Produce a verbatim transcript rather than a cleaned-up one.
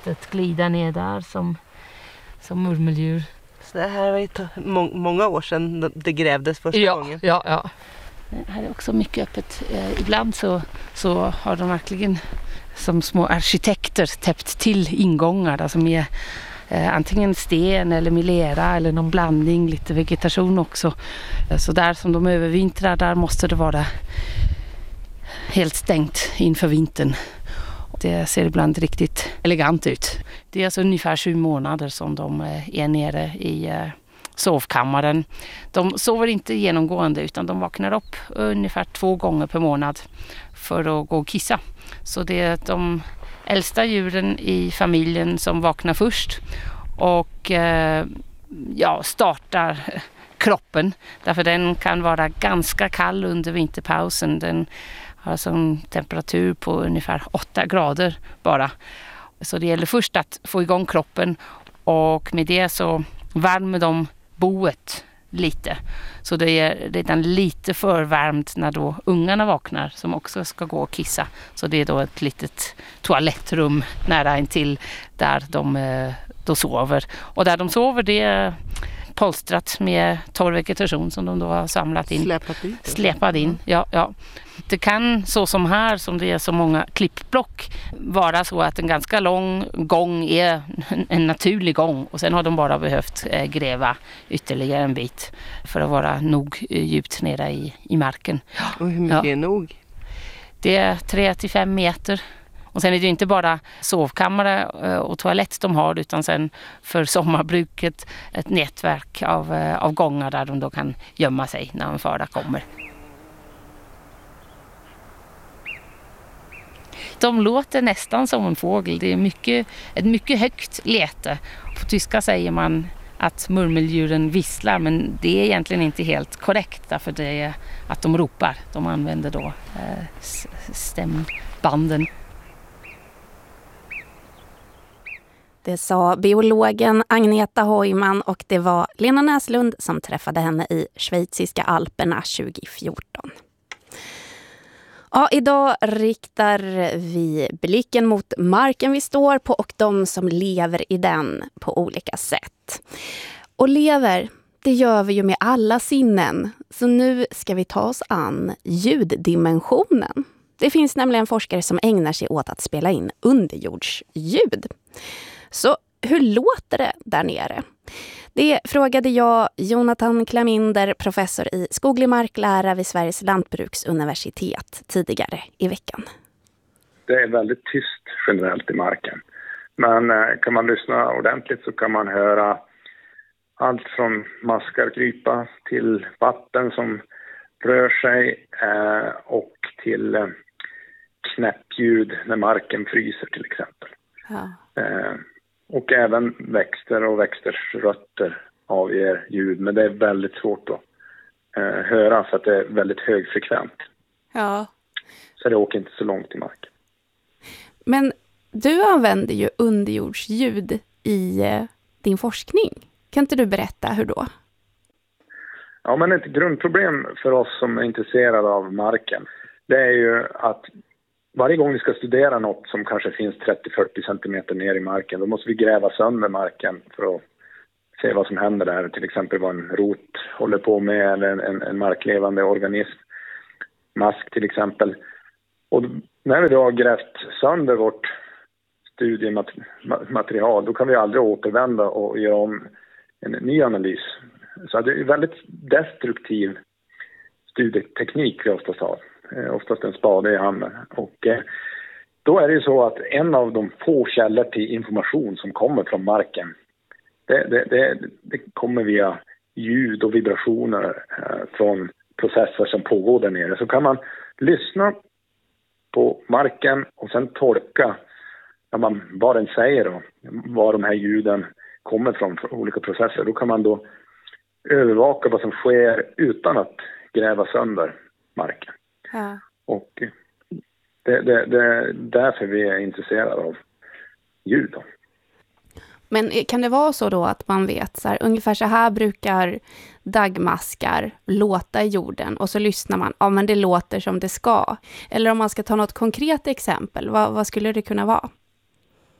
vattnet glida ner där som, som murmeldjur. Så det här var ju må- många år sedan det grävdes första ja, gången. Ja, ja. Här är också mycket öppet. Eh, ibland så, så har de verkligen som små arkitekter täppt till ingångar där som är eh, antingen sten eller milera eller någon blandning, lite vegetation också. Eh, så där som de övervintrar, där måste det vara helt stängt inför vintern. Det ser ibland riktigt elegant ut. Det är alltså ungefär sju månader som de är nere i sovkammaren. De sover inte genomgående utan de vaknar upp ungefär två gånger per månad för att gå och kissa. Så det är de äldsta djuren i familjen som vaknar först och ja, startar kroppen. Därför den kan vara ganska kall under vinterpausen. Den har en temperatur på ungefär åtta grader bara. Så det gäller först att få igång kroppen och med det så värmer de boet lite. Så det är redan lite för varmt när då ungarna vaknar som också ska gå och kissa. Så det är då ett litet toalettrum nära intill där de då sover. Och där de sover det är polstrat med torr vegetation som de då har samlat in. Släpat in. Släpat in, ja, ja. Det kan så som här, som det är så många klippblock, vara så att en ganska lång gång är en naturlig gång och sen har de bara behövt gräva ytterligare en bit för att vara nog djupt nere i, i marken. Och hur mycket ja. är nog? Det är tre till fem meter. Och sen är det ju inte bara sovkammare och toalett de har utan sen för sommarbruket ett nätverk av, av gångar där de då kan gömma sig när en fara kommer. De låter nästan som en fågel. Det är mycket, ett mycket högt läte. På tyska säger man att murmeldjuren visslar men det är egentligen inte helt korrekt därför det är att de ropar. De använder då eh, stämbanden. Det sa biologen Agneta Hojman och det var Lena Näslund som träffade henne i schweiziska Alperna tjugo fjorton. Ja, idag riktar vi blicken mot marken vi står på och de som lever i den på olika sätt. Och lever, det gör vi ju med alla sinnen. Så nu ska vi ta oss an ljuddimensionen. Det finns nämligen forskare som ägnar sig åt att spela in underjordsljud. Så hur låter det där nere? Det frågade jag Jonathan Klaminder, professor i skoglig marklära vid Sveriges lantbruksuniversitet tidigare i veckan. Det är väldigt tyst generellt i marken. Men kan man lyssna ordentligt så kan man höra allt från maskar krypa till vatten som rör sig och till knäppljud när marken fryser till exempel. Ja. Och även växter och växters rötter avger ljud. Men det är väldigt svårt att eh, höra för att det är väldigt högfrekvent. Ja. Så det åker inte så långt i marken. Men du använder ju underjordsljud i eh, din forskning. Kan inte du berätta hur då? Ja, men ett grundproblem för oss som är intresserade av marken, det är ju att varje gång vi ska studera något som kanske finns trettio till fyrtio centimeter ner i marken, då måste vi gräva sönder marken för att se vad som händer där. Till exempel vad en rot håller på med eller en, en marklevande organism. Mask till exempel. Och när vi då har grävt sönder vårt studiematerial, då kan vi aldrig återvända och göra om en ny analys. Så det är en väldigt destruktiv studieteknik vi oftast har. Oftast en spade i handen. Och eh, då är det ju så att en av de få källor till information som kommer från marken, det, det, det, det kommer via ljud och vibrationer eh, från processer som pågår där nere. Så kan man lyssna på marken och sen tolka ja, man, vad den säger då, var de här ljuden kommer från, från olika processer. Då kan man då övervaka vad som sker utan att gräva sönder marken. Ja. Och det, det, det är därför vi är intresserade av ljud. Då. Men kan det vara så då att man vet så här, ungefär så här brukar daggmaskar låta i jorden och så lyssnar man, ja men det låter som det ska. Eller om man ska ta något konkret exempel, vad, vad skulle det kunna vara?